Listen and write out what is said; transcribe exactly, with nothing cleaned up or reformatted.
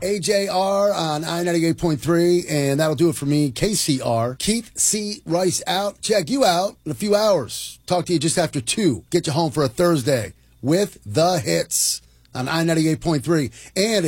A J R on I ninety-eight point three, and that'll do it for me. K C R. Keith C. Rice out. Check you out in a few hours. Talk to you just after two. Get you home for a Thursday with the hits on I ninety-eight point three. And